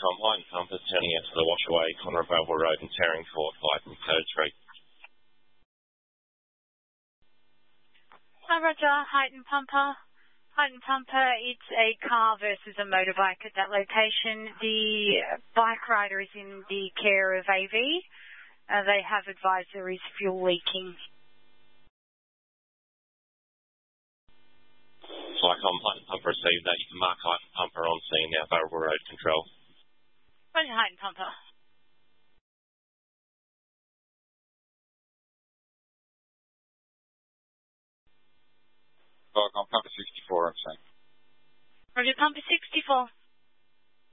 Vicom, Heighton Pumper, turning out to the Washaway, corner of Oval Road and Taring Court, Heighton, code 3. Hi, Roger. Heighton Pumper. Heighton Pumper, it's a car versus a motorbike at that location. The bike rider is in the care of AV. They have advised there is fuel leaking. Vicom, Heighton Pumper received that. You can mark Heighton Pumper on scene now, Oval Road control. Roger, Heighton Pumper. Vicom, Pumper 64, I'm saying. Roger, Pumper 64.